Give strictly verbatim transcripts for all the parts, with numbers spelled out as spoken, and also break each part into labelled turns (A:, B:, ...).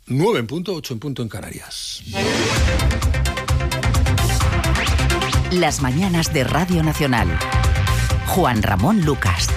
A: nueve en punto, ocho en punto en Canarias.
B: Las mañanas de Radio Nacional. Juan Ramón Lucas.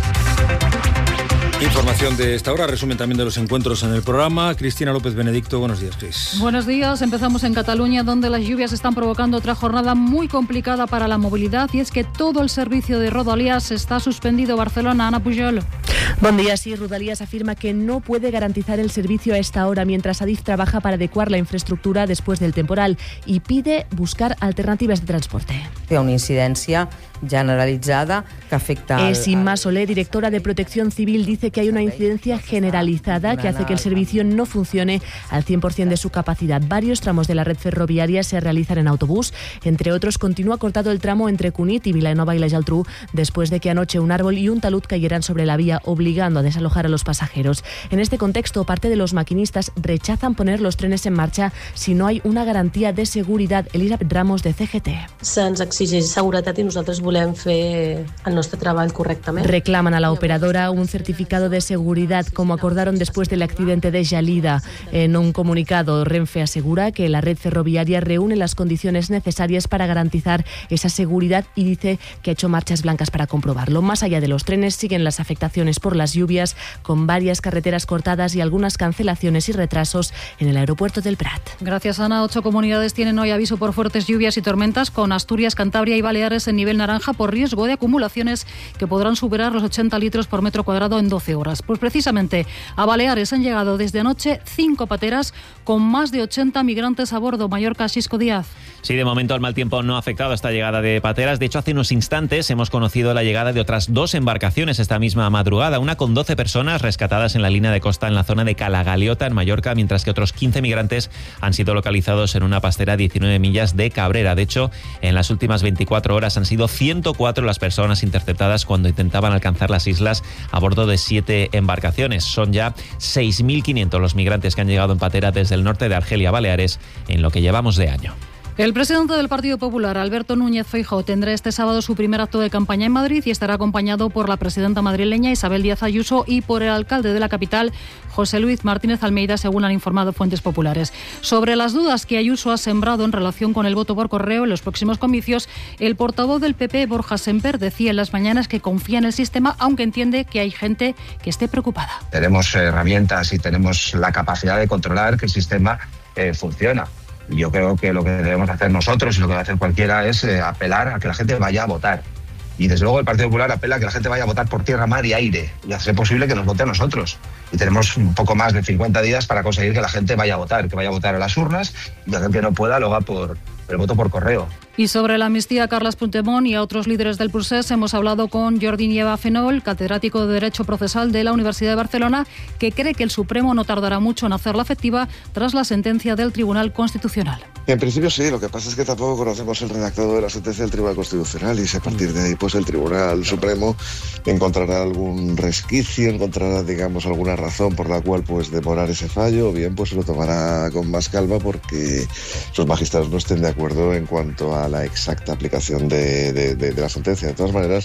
A: Información de esta hora, resumen también de los encuentros en el programa. Cristina López Benedicto, buenos días, Cris.
C: Buenos días, empezamos en Cataluña, donde las lluvias están provocando otra jornada muy complicada para la movilidad, y es que todo el servicio de Rodalies está suspendido. Barcelona, Ana Pujol.
D: Buen día, sí, Rodalies afirma que no puede garantizar el servicio a esta hora, mientras Adif trabaja para adecuar la infraestructura después del temporal y pide buscar alternativas de transporte.
E: Hi ha una incidencia generalizada que afecta...
D: Es Inma Soler, directora de Protección Civil, dice que hay una incidencia generalizada que hace que el servicio no funcione al cien por ciento de su capacidad. Varios tramos de la red ferroviaria se realizan en autobús. Entre otros, continúa cortado el tramo entre Cunit y Vilanova y la Geltrú después de que anoche un árbol y un talud cayeran sobre la vía, obligando a desalojar a los pasajeros. En este contexto, parte de los maquinistas rechazan poner los trenes en marcha si no hay una garantía de seguridad. Elisabeth Ramos, de C G T.
F: Se'ns exigeix seguretat i nosaltres volem fer el nostre treball correctament.
D: Reclaman a la operadora un certificado de seguridad, como acordaron después del accidente de Gelida. En un comunicado, Renfe asegura que la red ferroviaria reúne las condiciones necesarias para garantizar esa seguridad y dice que ha hecho marchas blancas para comprobarlo. Más allá de los trenes, siguen las afectaciones por las lluvias, con varias carreteras cortadas y algunas cancelaciones y retrasos en el aeropuerto del Prat.
C: Gracias, Ana. Ocho comunidades tienen hoy aviso por fuertes lluvias y tormentas, con Asturias, Cantabria y Baleares en nivel naranja por riesgo de acumulaciones que podrán superar los ochenta litros por metro cuadrado en doce horas. Pues precisamente a Baleares han llegado desde anoche cinco pateras con más de ochenta migrantes a bordo. Mallorca, Xisco Díaz.
G: Sí, de momento el mal tiempo no ha afectado a esta llegada de pateras. De hecho, hace unos instantes hemos conocido la llegada de otras dos embarcaciones esta misma madrugada. Una con doce personas rescatadas en la línea de costa en la zona de Calagaliota, en Mallorca, mientras que otros quince migrantes han sido localizados en una pastera a diecinueve millas de Cabrera. De hecho, en las últimas veinticuatro horas han sido ciento cuatro las personas interceptadas cuando intentaban alcanzar las islas a bordo de siete embarcaciones. Son ya seis mil quinientos los migrantes que han llegado en patera desde el norte de Argelia a Baleares en lo que llevamos de año.
C: El presidente del Partido Popular, Alberto Núñez Feijóo, tendrá este sábado su primer acto de campaña en Madrid y estará acompañado por la presidenta madrileña Isabel Díaz Ayuso y por el alcalde de la capital, José Luis Martínez Almeida, según han informado fuentes populares. Sobre las dudas que Ayuso ha sembrado en relación con el voto por correo en los próximos comicios, el portavoz del P P, Borja Semper, decía en las mañanas que confía en el sistema, aunque entiende que hay gente que esté preocupada.
H: Tenemos herramientas y tenemos la capacidad de controlar que el sistema eh, funciona. Yo creo que lo que debemos hacer nosotros y lo que debe hacer cualquiera es eh, apelar a que la gente vaya a votar. Y desde luego el Partido Popular apela a que la gente vaya a votar por tierra, mar y aire y hacer posible que nos vote a nosotros. Y tenemos un poco más de cincuenta días para conseguir que la gente vaya a votar, que vaya a votar a las urnas y que aquel que no pueda lo haga por el voto por correo.
C: Y sobre la amnistía a Carles Puigdemont y a otros líderes del procés, hemos hablado con Jordi Nieva Fenol, catedrático de Derecho Procesal de la Universidad de Barcelona, que cree que el Supremo no tardará mucho en hacerla efectiva tras la sentencia del Tribunal Constitucional.
I: En principio sí, lo que pasa es que tampoco conocemos el redactado de la sentencia del Tribunal Constitucional y si a partir de ahí pues el Tribunal Supremo encontrará algún resquicio, encontrará digamos alguna razón por la cual pues demorar ese fallo, o bien pues se lo tomará con más calma porque los magistrados no estén de acuerdo en cuanto a la exacta aplicación de, de, de, de la sentencia. De todas maneras,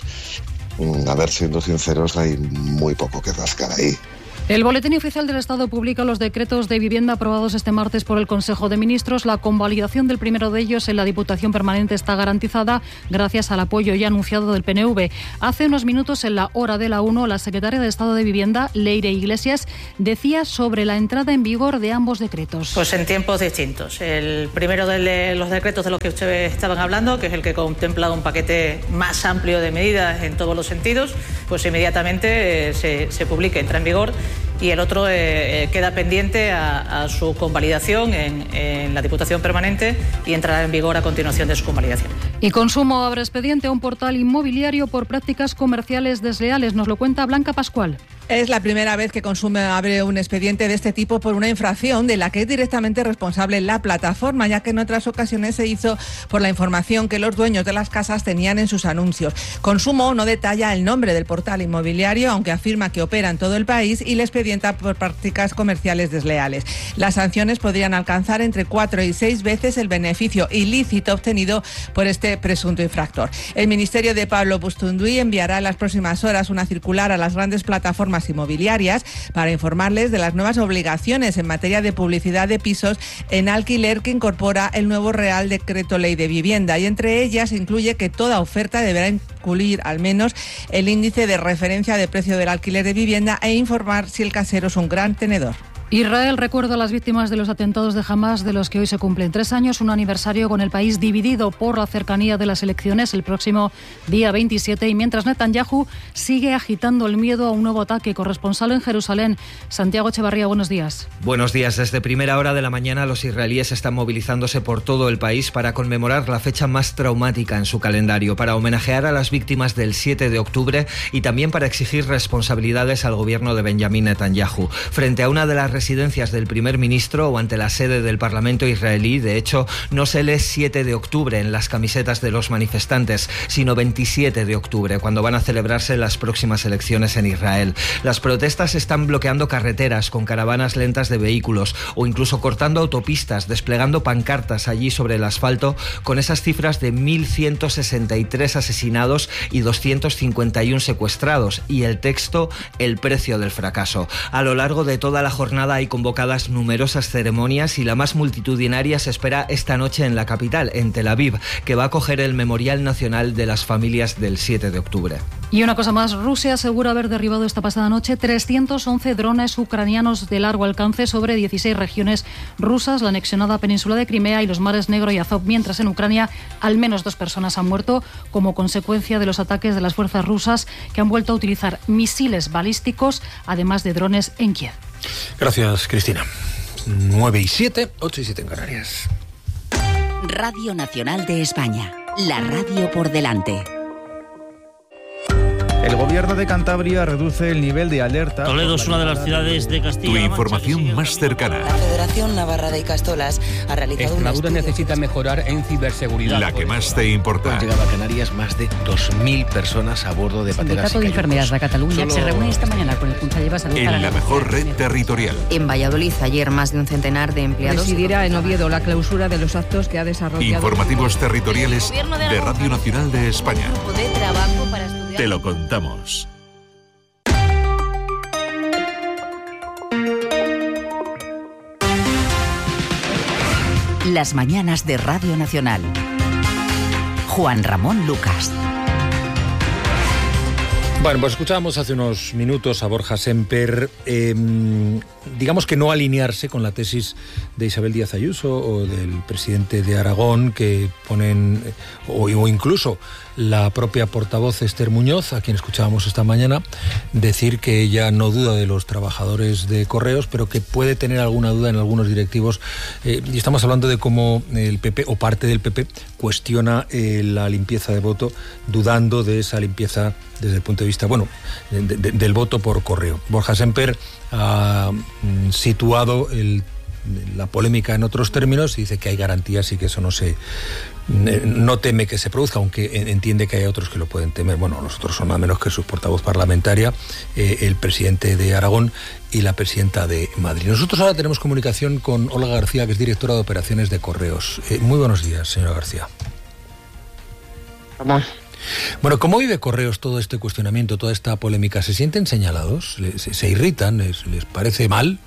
I: a ver, siendo sinceros, hay muy poco que rascar ahí.
C: El Boletín Oficial del Estado publica los decretos de vivienda aprobados este martes por el Consejo de Ministros. La convalidación del primero de ellos en la Diputación Permanente está garantizada gracias al apoyo ya anunciado del P N V. Hace unos minutos, en la hora de la uno, la secretaria de Estado de Vivienda, Leire Iglesias, decía sobre la entrada en vigor de ambos decretos.
J: Pues en tiempos distintos. El primero de los decretos de los que ustedes estaban hablando, que es el que contempla un paquete más amplio de medidas en todos los sentidos, pues inmediatamente eh, se, se publica, entra en vigor. Y el otro eh, queda pendiente a, a su convalidación en, en la Diputación Permanente y entrará en vigor a continuación de su convalidación.
C: Y Consumo abre expediente a un portal inmobiliario por prácticas comerciales desleales. Nos lo cuenta Blanca Pascual.
K: Es la primera vez que Consumo abre un expediente de este tipo por una infracción de la que es directamente responsable la plataforma, ya que en otras ocasiones se hizo por la información que los dueños de las casas tenían en sus anuncios. Consumo no detalla el nombre del portal inmobiliario, aunque afirma que opera en todo el país y le expedienta por prácticas comerciales desleales. Las sanciones podrían alcanzar entre cuatro y seis veces el beneficio ilícito obtenido por este presunto infractor. El ministerio de Pablo Bustunduy enviará en las próximas horas una circular a las grandes plataformas plataformas inmobiliarias para informarles de las nuevas obligaciones en materia de publicidad de pisos en alquiler que incorpora el nuevo Real Decreto Ley de Vivienda, y entre ellas incluye que toda oferta deberá incluir al menos el índice de referencia de precio del alquiler de vivienda e informar si el casero es un gran tenedor.
C: Israel recuerda a las víctimas de los atentados de Hamás, de los que hoy se cumplen tres años, un aniversario con el país dividido por la cercanía de las elecciones el próximo día veintisiete, y mientras Netanyahu sigue agitando el miedo a un nuevo ataque. Corresponsal en Jerusalén, Santiago Echevarría, buenos días.
L: Buenos días. Desde primera hora de la mañana los israelíes están movilizándose por todo el país para conmemorar la fecha más traumática en su calendario, para homenajear a las víctimas del siete de octubre y también para exigir responsabilidades al gobierno de Benjamín Netanyahu. Frente a una de las residencias del primer ministro o ante la sede del Parlamento israelí, de hecho, no se lee siete de octubre en las camisetas de los manifestantes, sino veintisiete de octubre, cuando van a celebrarse las próximas elecciones en Israel. Las protestas están bloqueando carreteras con caravanas lentas de vehículos o incluso cortando autopistas, desplegando pancartas allí sobre el asfalto con esas cifras de mil ciento sesenta y tres asesinados y doscientos cincuenta y uno secuestrados, y el texto, el precio del fracaso. A lo largo de toda la jornada hay convocadas numerosas ceremonias, y la más multitudinaria se espera esta noche en la capital, en Tel Aviv, que va a acoger el Memorial Nacional de las Familias del siete de octubre.
C: Y una cosa más, Rusia asegura haber derribado esta pasada noche trescientos once drones ucranianos de largo alcance sobre dieciséis regiones rusas, la anexionada península de Crimea y los mares Negro y Azov, mientras en Ucrania al menos dos personas han muerto como consecuencia de los ataques de las fuerzas rusas, que han vuelto a utilizar misiles balísticos, además de drones en Kiev.
A: Gracias, Cristina. nueve y siete, ocho y siete en Canarias.
B: Radio Nacional de España, la radio por delante.
M: El gobierno de Cantabria reduce el nivel de alerta.
N: Toledo es una de las ciudades de Castilla.
O: Tu información más cercana.
P: La Federación Navarra de Icastolas ha realizado
Q: Extremadura necesita mejorar en ciberseguridad.
O: La que más te importa.
R: Han llegado a Canarias más de dos mil personas a bordo de pateras.
S: El Sindicato de Enfermeras de Cataluña Solo... se reúne esta mañana con el Conseller de Salud.
O: En para la mejor red territorial.
E: En Valladolid, ayer más de un centenar de empleados.
T: Presidirá en Oviedo la clausura de los actos que ha desarrollado.
O: Informativos territoriales de, de Radio Nacional de España.
E: De trabajo para estudiar.
O: Te lo contamos.
B: Las mañanas de Radio Nacional. Juan Ramón Lucas.
A: Bueno, pues escuchábamos hace unos minutos a Borja Semper, eh, digamos que no alinearse con la tesis de Isabel Díaz Ayuso o del presidente de Aragón, que ponen, o, o incluso la propia portavoz Esther Muñoz, a quien escuchábamos esta mañana, decir que ella no duda de los trabajadores de Correos, pero que puede tener alguna duda en algunos directivos. Eh, y estamos hablando de cómo el P P, o parte del P P, cuestiona eh, la limpieza de voto, dudando de esa limpieza desde el punto de vista, bueno, de, de, del voto por correo. Borja Semper ha mm, situado el, la polémica en otros términos y dice que hay garantías y que eso no se no teme que se produzca, aunque entiende que hay otros que lo pueden temer. Bueno, los otros son nada menos que su portavoz parlamentaria, eh, el presidente de Aragón y la presidenta de Madrid. Nosotros ahora tenemos comunicación con Olga García, que es directora de operaciones de Correos. Eh, muy buenos días, señora García.
U: Vamos.
A: Bueno, ¿cómo vive Correos todo este cuestionamiento, toda esta polémica? ¿Se sienten señalados? ¿Se, se irritan? ¿Les, les parece mal?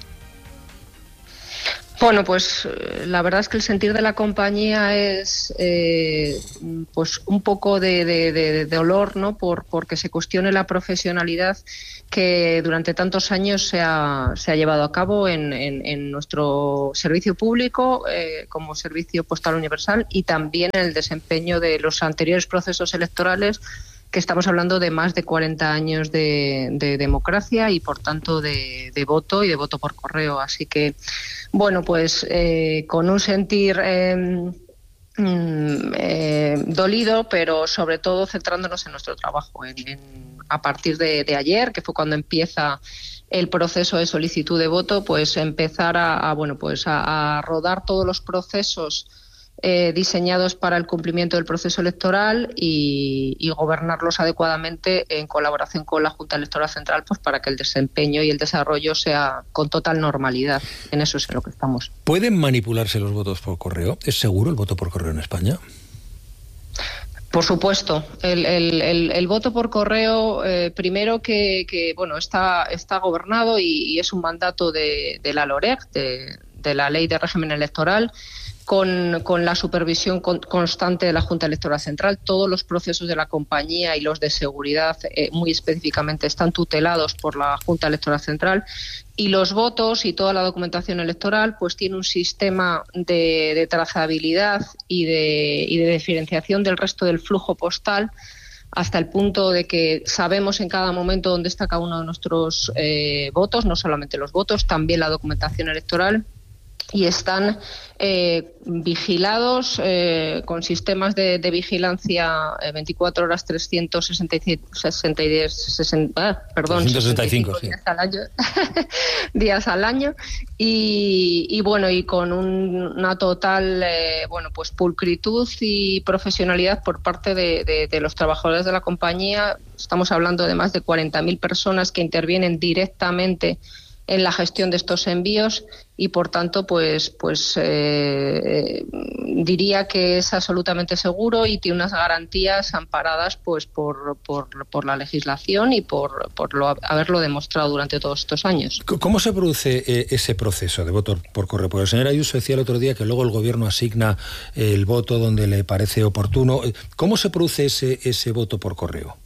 U: Bueno, pues la verdad es que el sentir de la compañía es eh, pues un poco de, de, de, de dolor, ¿no? Por porque se cuestione la profesionalidad que durante tantos años se ha, se ha llevado a cabo en, en, en nuestro servicio público eh, como servicio postal universal, y también en el desempeño de los anteriores procesos electorales, que estamos hablando de más de cuarenta años de, de democracia y, por tanto, de, de voto y de voto por correo. Así que, bueno, pues eh, con un sentir eh, eh, dolido, pero sobre todo centrándonos en nuestro trabajo. En, en, a partir de, de ayer, que fue cuando empieza el proceso de solicitud de voto, pues empezar a, a bueno, pues a, a rodar todos los procesos Eh, diseñados para el cumplimiento del proceso electoral y, y gobernarlos adecuadamente en colaboración con la Junta Electoral Central, pues para que el desempeño y el desarrollo sea con total normalidad. En eso es en lo que estamos.
A: ¿Pueden manipularse los votos por correo? ¿Es seguro el voto por correo en España?
U: Por supuesto, el, el, el, el voto por correo, eh, primero que, que bueno está está gobernado y, y es un mandato de, de la LOREG, de, de la Ley de Régimen Electoral, con, con la supervisión con, constante de la Junta Electoral Central. Todos los procesos de la compañía y los de seguridad, eh, muy específicamente, están tutelados por la Junta Electoral Central. Y los votos y toda la documentación electoral pues tiene un sistema de, de trazabilidad y de, y de diferenciación del resto del flujo postal, hasta el punto de que sabemos en cada momento dónde está cada uno de nuestros eh, votos, no solamente los votos, también la documentación electoral, y están eh, vigilados eh, con sistemas de, de vigilancia eh, veinticuatro horas, trescientos sesenta y cinco, sesenta y diez, sesenta, ah, perdón,
A: trescientos sesenta y cinco, sí.
U: días al año, días al año y, y bueno, y con un, una total eh, bueno, pues pulcritud y profesionalidad por parte de, de, de los trabajadores de la compañía. Estamos hablando de más de cuarenta mil personas que intervienen directamente en la gestión de estos envíos y, por tanto, pues pues eh, diría que es absolutamente seguro y tiene unas garantías amparadas pues por, por, por la legislación y por, por lo, haberlo demostrado durante todos estos años.
A: ¿Cómo se produce eh, ese proceso de voto por correo? Porque el señor Ayuso decía el otro día que luego el Gobierno asigna el voto donde le parece oportuno. ¿Cómo se produce ese, ese voto por correo?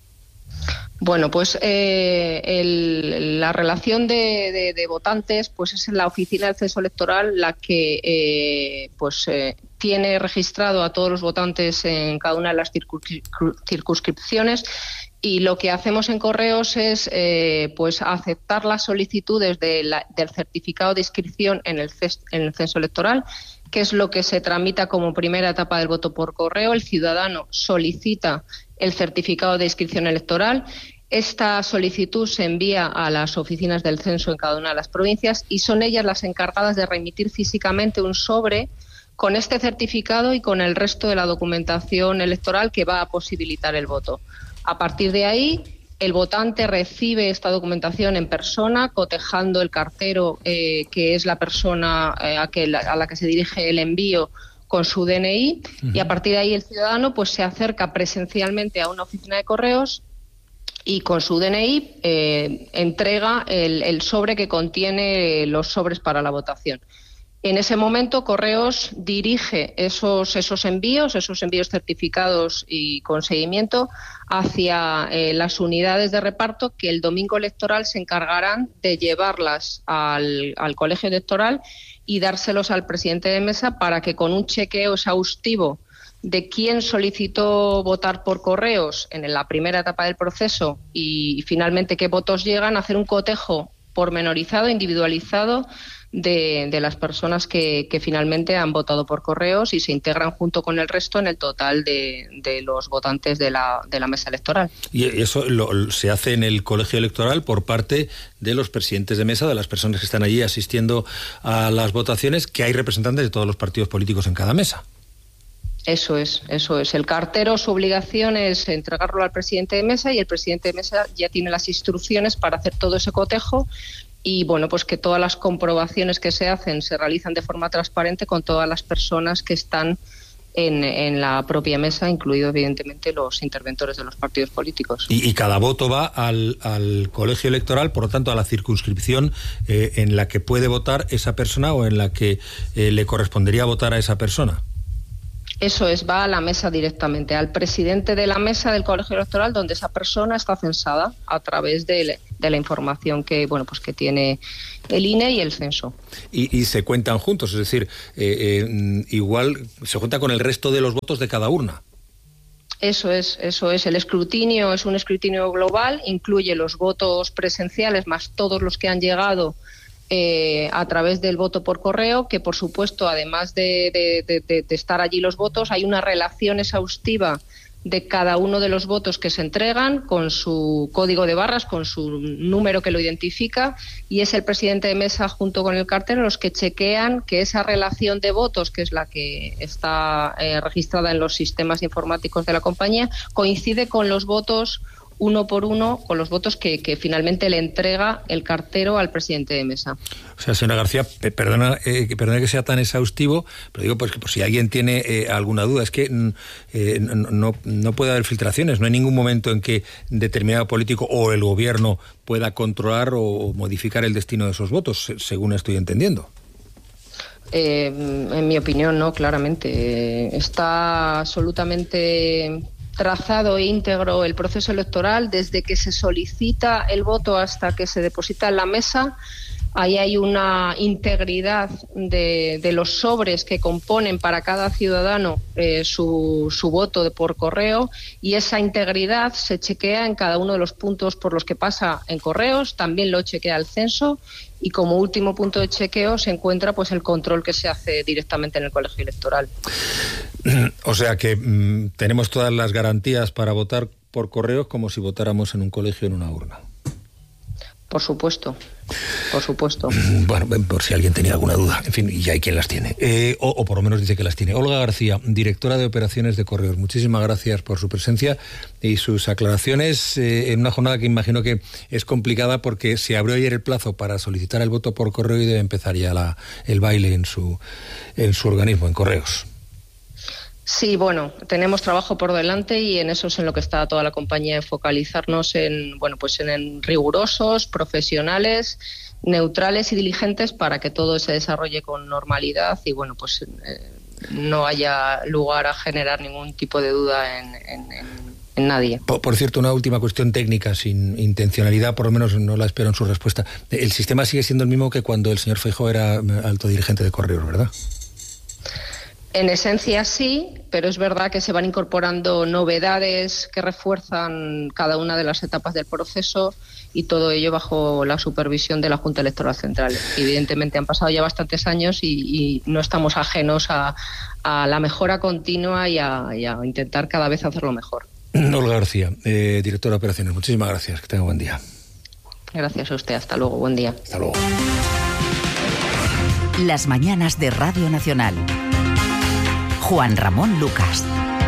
U: Bueno, pues eh, el, la relación de, de, de votantes pues es la oficina del censo electoral la que eh, pues eh, tiene registrado a todos los votantes en cada una de las circunscripciones, y lo que hacemos en Correos es eh, pues aceptar las solicitudes de la, del certificado de inscripción en el, en el censo electoral, que es lo que se tramita como primera etapa del voto por correo. El ciudadano solicita el certificado de inscripción electoral. Esta solicitud se envía a las oficinas del censo en cada una de las provincias y son ellas las encargadas de remitir físicamente un sobre con este certificado y con el resto de la documentación electoral que va a posibilitar el voto. A partir de ahí, el votante recibe esta documentación en persona, cotejando el cartero, eh, que es la persona eh, a, que, a la que se dirige el envío, con su D N I, uh-huh. Y a partir de ahí el ciudadano pues se acerca presencialmente a una oficina de correos y con su D N I eh, entrega el, el sobre que contiene los sobres para la votación. En ese momento, Correos dirige esos, esos envíos, esos envíos certificados y con seguimiento hacia eh, las unidades de reparto que el domingo electoral se encargarán de llevarlas al, al colegio electoral y dárselos al presidente de mesa para que, con un chequeo exhaustivo de quién solicitó votar por correos en la primera etapa del proceso y, y finalmente qué votos llegan, hacer un cotejo pormenorizado, individualizado de, de las personas que, que finalmente han votado por correos y se integran junto con el resto en el total de, de los votantes de la, de la mesa electoral.
A: Y eso lo, se hace en el colegio electoral por parte de los presidentes de mesa, de las personas que están allí asistiendo a las votaciones, que hay representantes de todos los partidos políticos en cada mesa.
U: Eso es, eso es. El cartero, su obligación es entregarlo al presidente de mesa y el presidente de mesa ya tiene las instrucciones para hacer todo ese cotejo y, bueno, pues que todas las comprobaciones que se hacen se realizan de forma transparente con todas las personas que están en, en la propia mesa, incluidos evidentemente los interventores de los partidos políticos.
A: Y, y cada voto va al, al colegio electoral, por lo tanto a la circunscripción eh, en la que puede votar esa persona o en la que eh, le correspondería votar a esa persona.
U: Eso es, va a la mesa directamente, al presidente de la mesa del colegio electoral, donde esa persona está censada a través de, de la información que bueno pues que tiene el I N E y el censo.
A: Y, y se cuentan juntos, es decir, eh, eh, igual se cuenta con el resto de los votos de cada urna.
U: Eso es, eso es. El escrutinio es un escrutinio global, incluye los votos presenciales más todos los que han llegado Eh, a través del voto por correo, que por supuesto, además de, de, de, de estar allí los votos, hay una relación exhaustiva de cada uno de los votos que se entregan con su código de barras, con su número que lo identifica, y es el presidente de mesa junto con el cartero los que chequean que esa relación de votos, que es la que está eh, registrada en los sistemas informáticos de la compañía, coincide con los votos uno por uno con los votos que, que finalmente le entrega el cartero al presidente de mesa.
A: O sea, señora García, perdona, eh, perdona que sea tan exhaustivo, pero digo, pues que por si alguien tiene eh, alguna duda, es que eh, no, no, no puede haber filtraciones, no hay ningún momento en que determinado político o el gobierno pueda controlar o modificar el destino de esos votos, según estoy entendiendo.
U: Eh, en mi opinión, no, claramente. Eh, está absolutamente trazado e íntegro el proceso electoral desde que se solicita el voto hasta que se deposita en la mesa. Ahí hay una integridad de, de los sobres que componen para cada ciudadano eh, su, su voto de, por correo, y esa integridad se chequea en cada uno de los puntos por los que pasa en correos, también lo chequea el censo, y como último punto de chequeo se encuentra pues el control que se hace directamente en el colegio electoral.
A: O sea que mmm, tenemos todas las garantías para votar por correos como si votáramos en un colegio en una urna.
U: Por supuesto, por supuesto.
A: Bueno, por si alguien tenía alguna duda, en fin, y hay quien las tiene, eh, o, o por lo menos dice que las tiene. Olga García, directora de operaciones de Correos, muchísimas gracias por su presencia y sus aclaraciones eh, en una jornada que imagino que es complicada porque se abrió ayer el plazo para solicitar el voto por correo y debe empezar ya la, el baile en su, en su organismo, en Correos.
U: Sí, bueno, tenemos trabajo por delante y en eso es en lo que está toda la compañía, en focalizarnos en, bueno, pues en, en rigurosos, profesionales, neutrales y diligentes para que todo se desarrolle con normalidad y, bueno, pues eh, no haya lugar a generar ningún tipo de duda en, en, en, en nadie.
A: Por, por cierto, una última cuestión técnica, sin intencionalidad, por lo menos no la espero en su respuesta. El sistema sigue siendo el mismo que cuando el señor Feijóo era alto dirigente de Correos, ¿verdad?
U: En esencia sí, pero es verdad que se van incorporando novedades que refuerzan cada una de las etapas del proceso y todo ello bajo la supervisión de la Junta Electoral Central. Evidentemente han pasado ya bastantes años y, y no estamos ajenos a, a la mejora continua y a, y a intentar cada vez hacerlo mejor.
A: Olga García, eh, directora de operaciones, muchísimas gracias, que tenga buen día.
U: Gracias a usted, hasta luego, buen día.
A: Hasta luego.
B: Las mañanas de Radio Nacional. Juan Ramón Lucas.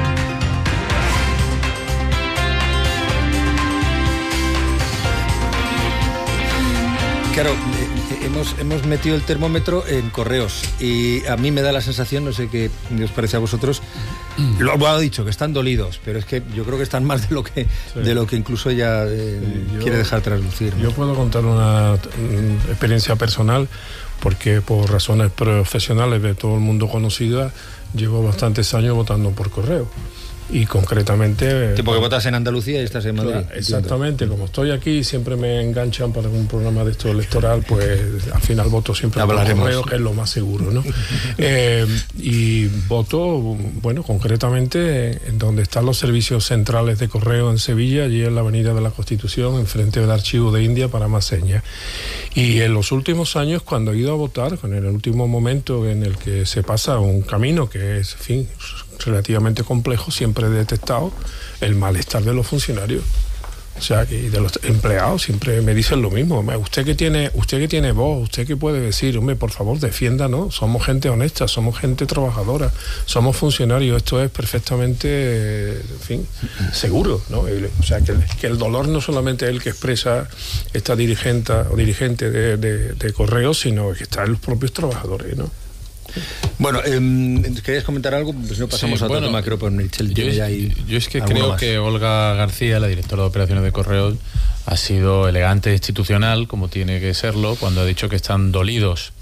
A: Claro, eh, hemos, hemos metido el termómetro en Correos y a mí me da la sensación, no sé qué os parece a vosotros, lo, lo ha dicho, que están dolidos, pero es que yo creo que están más de lo que, sí. de lo que incluso ella eh, sí, yo, quiere dejar traslucir, ¿no?
F: Yo puedo contar una, una experiencia personal, porque por razones profesionales de todo el mundo conocida, llevo bastantes años votando por correo. Y concretamente...
A: Tipo que votas en Andalucía y estás en Madrid.
F: Claro, exactamente, como estoy aquí, siempre me enganchan para un programa de esto electoral, pues al final voto siempre por correo, que es lo más seguro, ¿no? eh, y voto, bueno, concretamente en donde están los servicios centrales de correo en Sevilla, allí en la Avenida de la Constitución, enfrente del Archivo de India para más señas. Y en los últimos años, cuando he ido a votar, en el último momento en el que se pasa un camino que es, en fin, relativamente complejo, siempre he detectado el malestar de los funcionarios, o sea, y de los empleados, siempre me dicen lo mismo. Usted que tiene, usted que tiene voz, usted que puede decir, hombre, por favor, defiéndanos, somos gente honesta, somos gente trabajadora, somos funcionarios, esto es perfectamente, en fin, seguro, ¿no? O sea, que el, que el dolor no solamente es el que expresa esta dirigente o dirigente de, de, de Correos, sino que está en los propios trabajadores, ¿no?
A: Bueno, eh, ¿querías comentar algo? Pues no pasamos sí, a otro bueno, tema, creo, por Michel.
V: Yo,
A: ya hay
V: yo es que creo más. que Olga García, la directora de operaciones de Correos, ha sido elegante e institucional, como tiene que serlo, cuando ha dicho que están dolidos,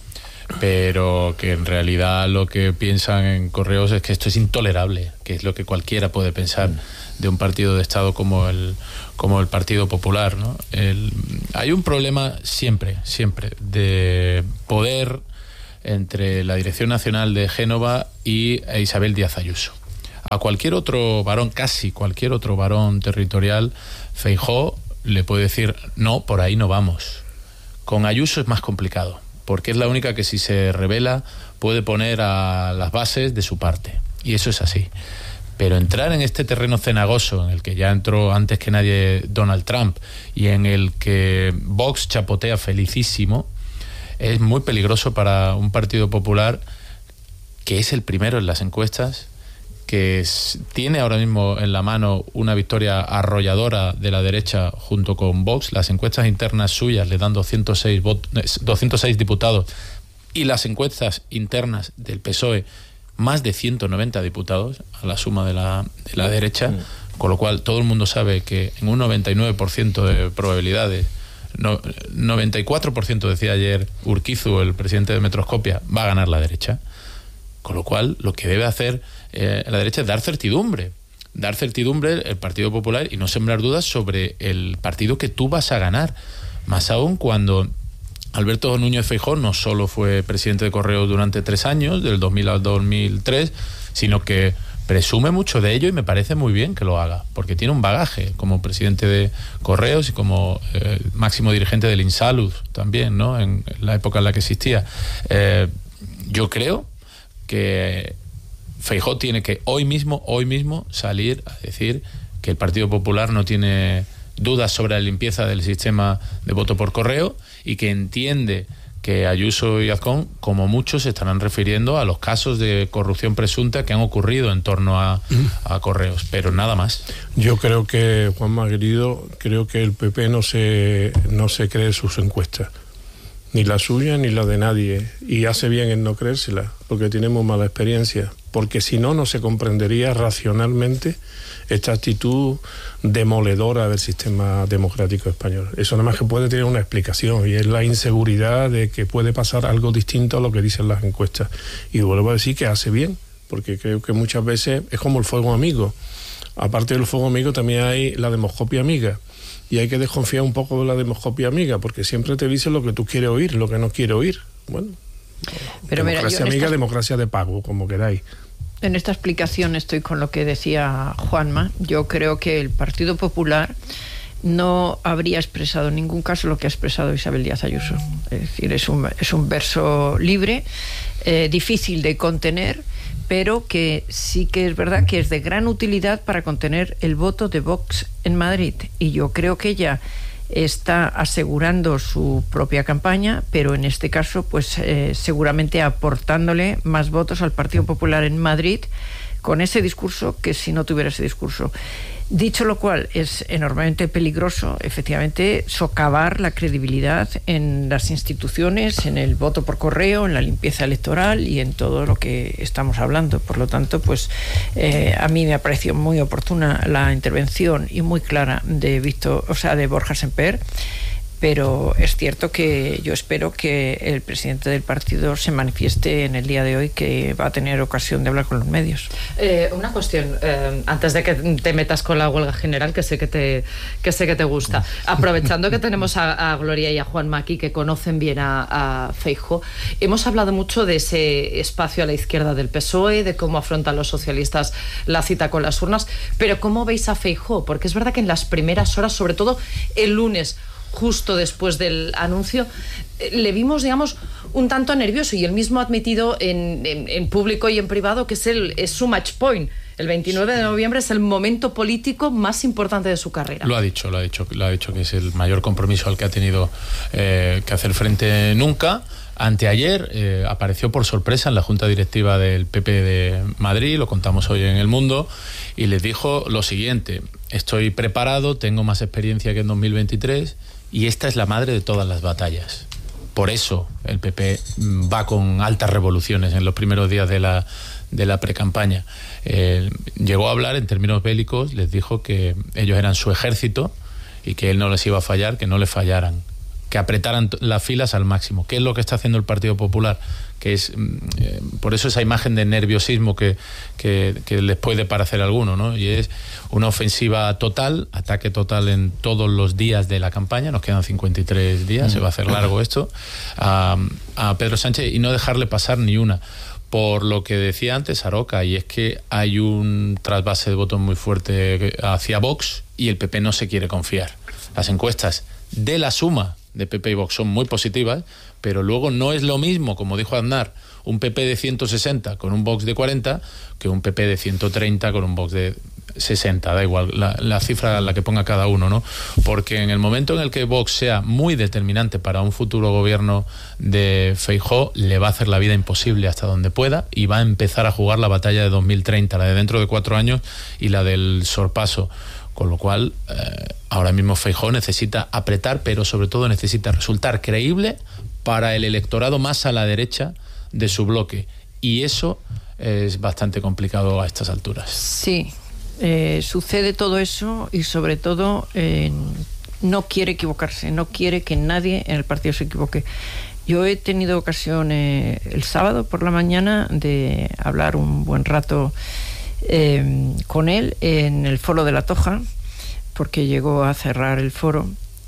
V: pero que en realidad lo que piensan en Correos es que esto es intolerable, que es lo que cualquiera puede pensar mm. de un partido de Estado como el, como el Partido Popular, ¿no? El, hay un problema siempre, siempre, de poder entre la Dirección Nacional de Génova y Isabel Díaz Ayuso. A cualquier otro varón, casi cualquier otro varón territorial, Feijóo le puede decir, no, por ahí no vamos. Con Ayuso es más complicado, porque es la única que si se revela puede poner a las bases de su parte, y eso es así. Pero entrar en este terreno cenagoso, en el que ya entró antes que nadie Donald Trump, y en el que Vox chapotea felicísimo, es muy peligroso para un Partido Popular que es el primero en las encuestas, que es, tiene ahora mismo en la mano una victoria arrolladora de la derecha junto con Vox. Las encuestas internas suyas le dan doscientos seis, vot- doscientos seis diputados, y las encuestas internas del P S O E más de ciento noventa diputados a la suma de la, de la derecha, con lo cual todo el mundo sabe que en un noventa y nueve por ciento de probabilidades, no, noventa y cuatro por ciento decía ayer Urquizu, el presidente de Metroscopia, va a ganar la derecha. Con lo cual, lo que debe hacer eh, la derecha es dar certidumbre. Dar certidumbre el Partido Popular y no sembrar dudas sobre el partido que tú vas a ganar. Más aún cuando Alberto Núñez Feijóo no solo fue presidente de Correos durante tres años, del dos mil al dos mil tres, sino que presume mucho de ello, y me parece muy bien que lo haga, porque tiene un bagaje como presidente de Correos y como eh, máximo dirigente del INSALUD también, ¿no? En, en la época en la que existía. Eh, yo creo que Feijóo tiene que hoy mismo, hoy mismo salir a decir que el Partido Popular no tiene dudas sobre la limpieza del sistema de voto por correo, y que entiende que Ayuso y Azcón, como muchos, se estarán refiriendo a los casos de corrupción presunta que han ocurrido en torno a, a Correos, pero nada más.
F: Yo creo que, Juanma querido, creo que el P P no se, no se cree sus encuestas. Ni la suya ni la de nadie, y hace bien en no creérsela, porque tenemos mala experiencia, porque si no, no se comprendería racionalmente esta actitud demoledora del sistema democrático español. Eso nada más que puede tener una explicación, y es la inseguridad de que puede pasar algo distinto a lo que dicen las encuestas. Y vuelvo a decir que hace bien, porque creo que muchas veces es como el fuego amigo. Aparte del fuego amigo también hay la demoscopia amiga. Y hay que desconfiar un poco de la demoscopia amiga, porque siempre te dice lo que tú quieres oír, lo que no quieres oír. Bueno,
D: pero
F: democracia
D: mira, yo
F: amiga,
D: esta,
F: democracia de pago, como queráis.
D: En esta explicación estoy con lo que decía Juanma. Yo creo que el Partido Popular no habría expresado en ningún caso lo que ha expresado Isabel Díaz Ayuso. Es decir, es un, es un verso libre, eh, difícil de contener, pero que sí que es verdad que es de gran utilidad para contener el voto de Vox en Madrid. Y yo creo que ella está asegurando su propia campaña, pero en este caso, pues eh, seguramente aportándole más votos al Partido Popular en Madrid con ese discurso que si no tuviera ese discurso. Dicho lo cual, es enormemente peligroso, efectivamente, socavar la credibilidad en las instituciones, en el voto por correo, en la limpieza electoral y en todo lo que estamos hablando. Por lo tanto, pues eh, a mí me ha parecido muy oportuna la intervención y muy clara de Víctor, o sea, de Borja Semper. Pero es cierto que yo espero que el presidente del partido se manifieste en el día de hoy, que va a tener ocasión de hablar con los medios.
J: Eh, una cuestión, eh, antes de que te metas con la huelga general, que sé que te, que sé que te gusta. Aprovechando que tenemos a, a Gloria y a Juanma aquí, que conocen bien a, a Feijóo, hemos hablado mucho de ese espacio a la izquierda del P S O E, de cómo afrontan los socialistas la cita con las urnas, pero ¿cómo veis a Feijóo? Porque es verdad que en las primeras horas, sobre todo el lunes, justo después del anuncio, le vimos, digamos, un tanto nervioso, y él mismo ha admitido en, en, en público y en privado que es, el, es su match point. El veintinueve de noviembre es el momento político más importante de su carrera.
V: Lo ha dicho, lo ha dicho, lo ha dicho que es el mayor compromiso al que ha tenido eh, que hacer frente nunca. Anteayer eh, apareció por sorpresa en la Junta Directiva del P P de Madrid, lo contamos hoy en El Mundo, y les dijo lo siguiente: estoy preparado, tengo más experiencia que en dos mil veintitrés, y esta es la madre de todas las batallas. Por eso el P P va con altas revoluciones en los primeros días de la, de la precampaña. Eh, llegó a hablar en términos bélicos, les dijo que ellos eran su ejército y que él no les iba a fallar, que no les fallaran, que apretaran las filas al máximo. ¿Qué es lo que está haciendo el Partido Popular? Que es eh, por eso esa imagen de nerviosismo que, que, que les puede parecer a alguno, ¿no? Y es una ofensiva total, ataque total en todos los días de la campaña. Nos quedan cincuenta y tres días, mm. se va a hacer largo esto, a, a Pedro Sánchez, y no dejarle pasar ni una. Por lo que decía antes Aroca, y es que hay un trasvase de votos muy fuerte hacia Vox y el P P no se quiere confiar. Las encuestas de la suma de P P y Vox son muy positivas, pero luego no es lo mismo, como dijo Aznar, un P P de ciento sesenta con un Vox de cuarenta que un P P de ciento treinta con un Vox de sesenta, da igual la, la cifra la que ponga cada uno, ¿no? Porque en el momento en el que Vox sea muy determinante para un futuro gobierno de Feijóo, le va a hacer la vida imposible hasta donde pueda y va a empezar a jugar la batalla de dos mil treinta, la de dentro de cuatro años y la del sorpaso. Con lo cual, eh, ahora mismo Feijóo necesita apretar, pero sobre todo necesita resultar creíble para el electorado más a la derecha de su bloque. Y eso es bastante complicado a estas alturas.
D: Sí, eh, sucede todo eso y sobre todo eh, no quiere equivocarse, no quiere que nadie en el partido se equivoque. Yo he tenido ocasión eh, el sábado por la mañana de hablar un buen rato Eh, con él en el foro de La Toja, porque llegó a cerrar el foro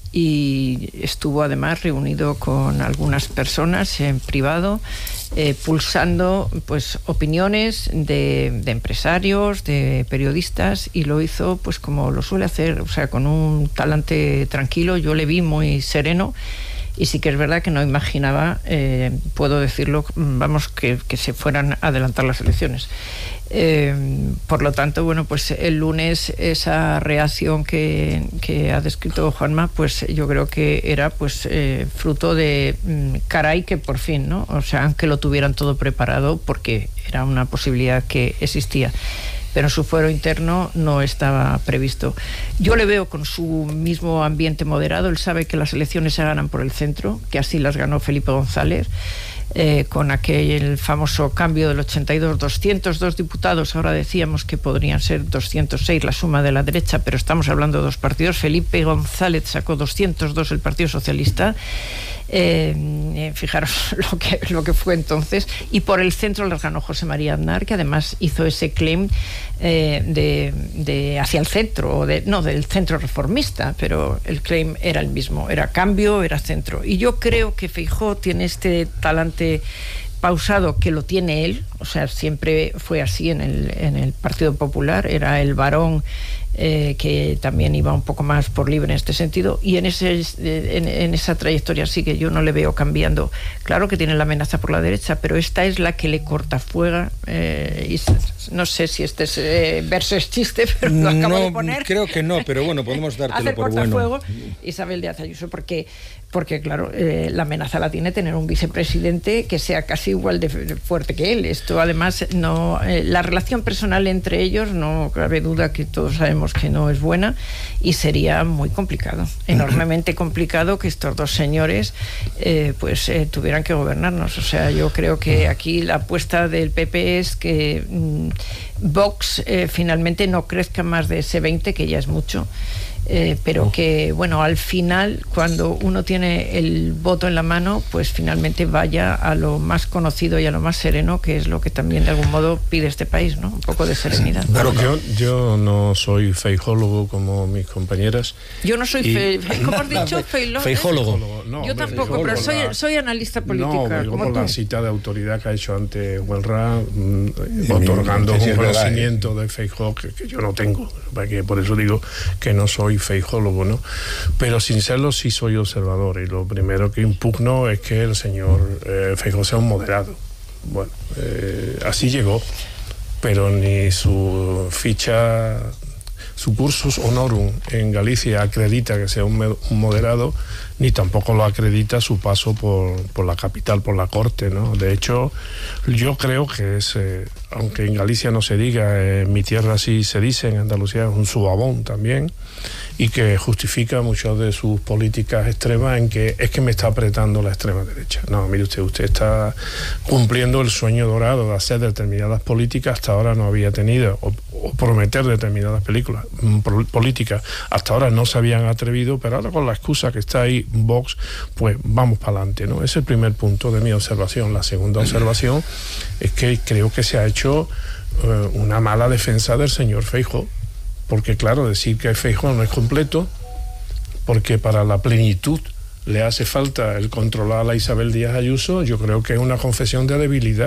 D: y estuvo además reunido con algunas personas en privado, eh, pulsando pues opiniones de, de empresarios, de periodistas, y lo hizo pues como lo suele hacer, o sea, con un talante tranquilo. Yo le vi muy sereno. Y sí que es verdad que no imaginaba, eh, puedo decirlo, vamos, que, que se fueran a adelantar las elecciones. Eh, por lo tanto, bueno, pues el lunes esa reacción que, que ha descrito Juanma, pues yo creo que era pues eh, fruto de mm, caray que por fin, ¿no? O sea, aunque lo tuvieran todo preparado, porque era una posibilidad que existía, pero su fuero interno no estaba previsto. Yo le veo con su mismo ambiente moderado. Él sabe que las elecciones se ganan por el centro, que así las ganó Felipe González, eh, con aquel famoso cambio del ochenta y dos, doscientos dos diputados. Ahora decíamos que podrían ser doscientos seis la suma de la derecha, pero estamos hablando de dos partidos. Felipe González sacó doscientos dos el Partido Socialista. Eh, fijaros lo que, lo que fue entonces, y por el centro las ganó José María Aznar, que además hizo ese claim eh, de, de hacia el centro, de, no del centro reformista, pero el claim era el mismo, era cambio, era centro. Y yo creo que Feijóo tiene este talante pausado, que lo tiene él, o sea, siempre fue así en el, en el Partido Popular, era el varón eh, que también iba un poco más por libre en este sentido, y en, ese, en, en esa trayectoria sí que yo no le veo cambiando. Claro que tiene la amenaza por la derecha, pero esta es la que le cortafuega, eh, y no sé si este es, eh, verso es chiste, pero lo acabo
A: no,
D: de poner.
A: Creo que no, pero bueno, podemos dártelo
D: Hacer
A: por bueno.
D: cortafuego Isabel Díaz Ayuso, porque porque claro, eh, la amenaza la tiene tener un vicepresidente que sea casi igual de fuerte que él. Esto además, no eh, la relación personal entre ellos, no cabe duda que todos sabemos que no es buena, y sería muy complicado, enormemente complicado, que estos dos señores eh, pues eh, tuvieran que gobernarnos. O sea, yo creo que aquí la apuesta del P P es que mmm, Vox eh, finalmente no crezca más de ese veinte, que ya es mucho. Eh, pero que, bueno, al final, cuando uno tiene el voto en la mano, pues finalmente vaya a lo más conocido y a lo más sereno, que es lo que también de algún modo pide este país, ¿no? Un poco de serenidad.
F: Claro, yo, yo no soy feijólogo como mis compañeras.
D: Yo no soy,
F: y...
D: fe... ¿cómo has dicho? Feilo...
A: Feijólogo.
F: No,
D: yo tampoco,
F: feijólogo,
D: pero soy,
F: la...
D: soy analista política.
F: No, digo por
D: tú.
F: la cita de autoridad que ha hecho antes Huelra, mmm, otorgando un conocimiento de Feijóo que, que yo no tengo, porque por eso digo que no soy feijólogo, ¿no? Pero sin serlo sí soy observador, y lo primero que impugno es que el señor eh, Feijóo sea un moderado. Bueno, eh, así llegó, pero ni su ficha, su cursus honorum en Galicia acredita que sea un, un moderado, ni tampoco lo acredita su paso por, por la capital, por la corte, ¿no? De hecho, yo creo que es, eh, aunque en Galicia no se diga, en mi tierra sí se dice, en Andalucía es un subabón también, y que justifica muchas de sus políticas extremas en que es que me está apretando la extrema derecha. No, mire usted, usted está cumpliendo el sueño dorado de hacer determinadas políticas, hasta ahora no había tenido, o, o prometer determinadas películas, políticas, hasta ahora no se habían atrevido, pero ahora con la excusa que está ahí Vox, pues vamos para adelante, ¿no? Ese es el primer punto de mi observación. La segunda observación es que creo que se ha hecho eh, una mala defensa del señor Feijóo, porque claro, decir que Feijóo no es completo, porque para la plenitud le hace falta el controlar a la Isabel Díaz Ayuso, yo creo que es una confesión de debilidad.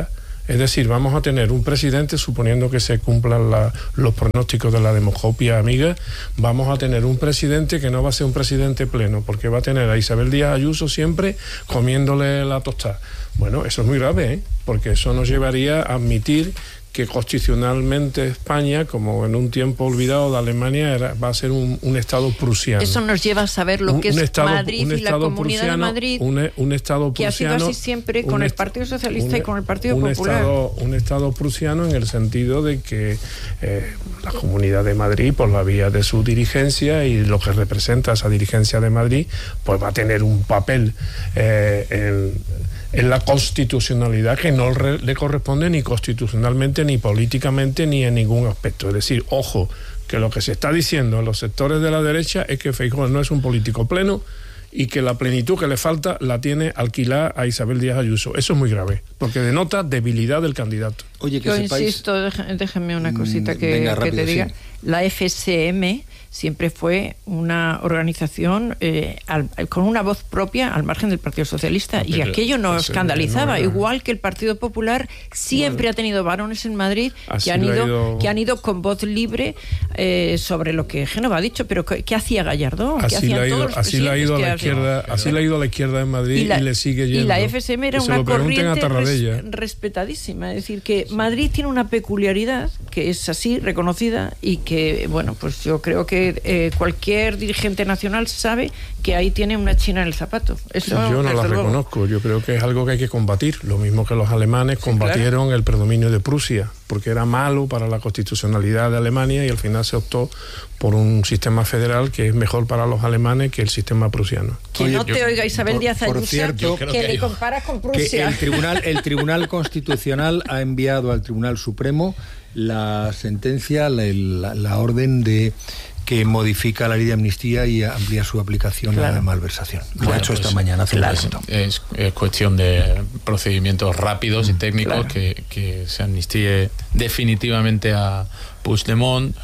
F: Es decir, vamos a tener un presidente, suponiendo que se cumplan la, los pronósticos de la demoscopia amiga, vamos a tener un presidente que no va a ser un presidente pleno, porque va a tener a Isabel Díaz Ayuso siempre comiéndole la tostada. Bueno, eso es muy grave, ¿eh? Porque eso nos llevaría a admitir que constitucionalmente España, como en un tiempo olvidado de Alemania, era, va a ser un, un Estado prusiano.
D: Eso nos lleva a saber lo que
F: un, un
D: es
F: estado,
D: Madrid y la Comunidad
F: prusiano,
D: de Madrid,
F: un, un Estado
D: que
F: prusiano,
D: ha sido así siempre con el Partido Socialista
F: un,
D: y con el Partido
F: un
D: Popular.
F: Estado, un Estado prusiano en el sentido de que eh, la Comunidad de Madrid, por la vía de su dirigencia y lo que representa esa dirigencia de Madrid, pues va a tener un papel eh, en... en la constitucionalidad que no le corresponde ni constitucionalmente, ni políticamente, ni en ningún aspecto. Es decir, ojo, que lo que se está diciendo en los sectores de la derecha es que Feijóo no es un político pleno y que la plenitud que le falta la tiene alquilada a Isabel Díaz Ayuso. Eso es muy grave, porque denota debilidad del candidato.
D: Oye, que Yo sepáis... insisto, déjenme una cosita que, Venga, rápido, que te diga. Sí. La F S M siempre fue una organización eh, al, con una voz propia al margen del Partido Socialista, no, y aquello no escandalizaba, no, no, no. igual que el Partido Popular siempre bueno. ha tenido varones en Madrid que han ido, ido que han ido con voz libre eh, sobre lo que Génova ha dicho, pero ¿qué, qué hacía Gallardón? ¿Qué
F: así
D: hacían
F: ido,
D: todos los
F: así la ha ido a la
D: hacía?
F: izquierda, así la ha ido a la izquierda en Madrid y, la, y le sigue yendo.
D: Y la F S M era una corriente res, respetadísima, es decir, que sí. Madrid tiene una peculiaridad que es así reconocida y que, bueno, pues yo creo que eh, cualquier dirigente nacional sabe que ahí tiene una china en el zapato. Eso,
F: yo no la
D: luego.
F: reconozco, yo creo que es algo que hay que combatir, lo mismo que los alemanes sí, combatieron claro. el predominio de Prusia, porque era malo para la constitucionalidad de Alemania y al final se optó por un sistema federal que es mejor para los alemanes que el sistema prusiano.
D: Que Oye, no te yo, oiga Isabel por, Díaz Ayuso, que, que le comparas con Prusia.
A: Que el tribunal, el tribunal Constitucional ha enviado al Tribunal Supremo la sentencia, la, la, la orden de que modifica la ley de amnistía y amplía su aplicación claro. a la malversación. Lo bueno, ha hecho pues, esta mañana.
V: Claro. Es, es cuestión de procedimientos rápidos y técnicos claro. que, que se amnistíe definitivamente a Puigdemont,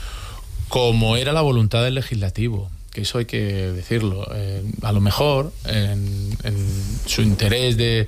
V: como era la voluntad del legislativo, que eso hay que decirlo. Eh, a lo mejor, en, en su interés de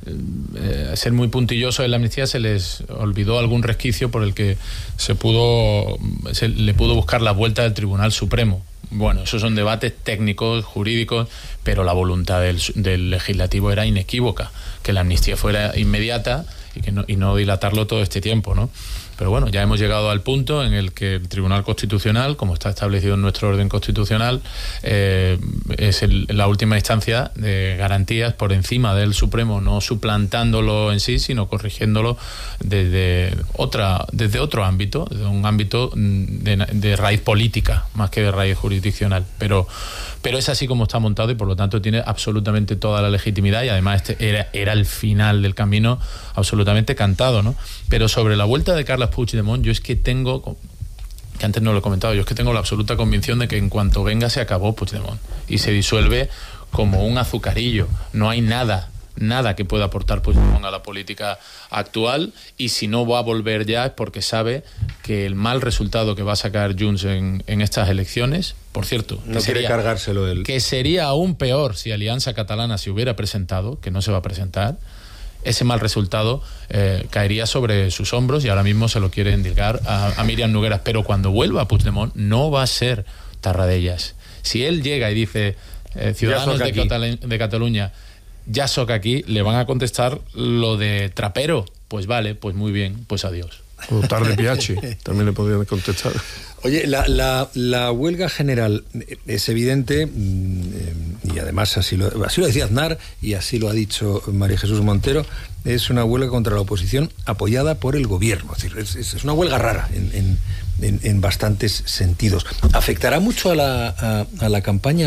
V: eh, ser muy puntilloso en la amnistía, se les olvidó algún resquicio por el que se pudo se le pudo buscar la vuelta del Tribunal Supremo. Bueno, esos son debates técnicos, jurídicos, pero la voluntad del, del legislativo era inequívoca, que la amnistía fuera inmediata y que no, y no dilatarlo todo este tiempo, ¿no? Pero bueno, ya hemos llegado al punto en el que el Tribunal Constitucional, como está establecido en nuestro orden constitucional, eh, es el, la última instancia de garantías por encima del Supremo, no suplantándolo en sí, sino corrigiéndolo desde otra, desde otro ámbito, desde un ámbito de, de raíz política, más que de raíz jurisdiccional. Pero, pero es así como está montado y por lo tanto tiene absolutamente toda la legitimidad y además este era, era el final del camino absolutamente cantado, ¿no? Pero sobre la vuelta de Carles Puigdemont, yo es que tengo, que antes no lo he comentado, yo es que tengo la absoluta convicción de que en cuanto venga se acabó Puigdemont y se disuelve como un azucarillo. No hay nada, nada que pueda aportar Puigdemont a la política actual, y si no va a volver ya es porque sabe que el mal resultado que va a sacar Junts en, en estas elecciones, por cierto,
A: no
V: que
A: quiere
V: sería,
A: cargárselo él.
V: Que sería aún peor si Alianza Catalana se hubiera presentado, que no se va a presentar. Ese mal resultado eh, caería sobre sus hombros y ahora mismo se lo quiere endilgar a, a Míriam Nogueras. Pero cuando vuelva Puigdemont no va a ser Tarradellas. Si él llega y dice eh, Ciudadanos de, Catalu- de Cataluña, ya soca aquí, le van a contestar lo de trapero. Pues vale, pues muy bien, pues adiós.
F: O tarde Piachi, también le podrían contestar.
A: Oye, la, la, la huelga general es evidente, y además así lo, así lo decía Aznar y así lo ha dicho María Jesús Montero, es una huelga contra la oposición apoyada por el gobierno. Es decir, es, es una huelga rara en, en, en, en bastantes sentidos. ¿Afectará mucho a la, a, a la campaña?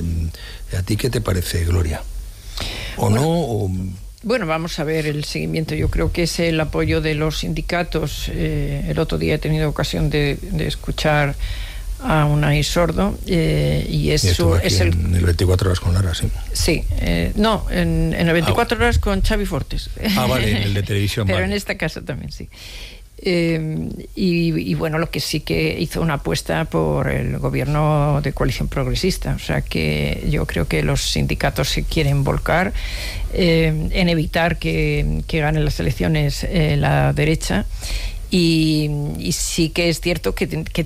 A: ¿A ti qué te parece, Gloria? ¿O bueno, no? O...
D: Bueno, vamos a ver el seguimiento. Yo creo que es el apoyo de los sindicatos. Eh, el otro día he tenido ocasión de, de escuchar a Unai Sordo eh, y es, su, es el,
A: en el veinticuatro horas con Lara, sí.
D: Sí, eh, no, en, en el veinticuatro ah, horas con Xavi Fortes.
A: Ah, vale, en el de televisión.
D: Pero
A: vale.
D: En esta casa también, sí. Eh, y, y bueno, lo que sí que hizo una apuesta por el gobierno de coalición progresista. O sea que yo creo que los sindicatos se quieren volcar eh, en evitar que, que ganen las elecciones eh, la derecha. Y, y sí que es cierto que, que